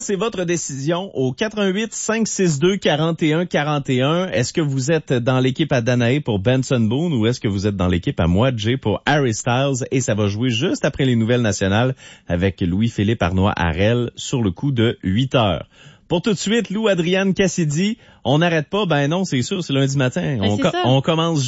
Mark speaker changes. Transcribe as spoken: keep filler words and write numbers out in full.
Speaker 1: c'est votre décision au quatre un huit, cinq six deux, quarante et un quarante et un. Est-ce que vous êtes dans l'équipe à Danae pour Benson Boone ou est-ce que vous êtes dans l'équipe à moi, Jay, pour Harry Styles? Et ça va jouer juste après les nouvelles nationales avec Louis-Philippe Arnois-Harel sur le coup de huit heures. Pour tout de suite, Lou Adrienne Cassidy, on n'arrête pas, ben non, c'est sûr, c'est lundi matin.
Speaker 2: Ben,
Speaker 1: on,
Speaker 2: c'est
Speaker 1: co-
Speaker 2: ça.
Speaker 1: on commence